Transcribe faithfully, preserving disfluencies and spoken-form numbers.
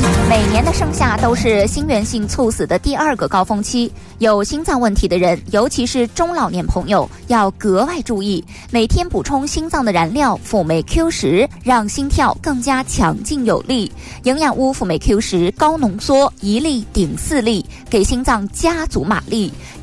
每年的盛夏都是心源性猝死的第二个高峰期，有心脏问题的人，尤其是中老年朋友，要格外注意，每天补充心脏的燃料辅酶 Q 十，让心跳更加强劲有力。营养屋辅酶 Q 十高浓缩，一粒顶四粒，给心脏加足马力。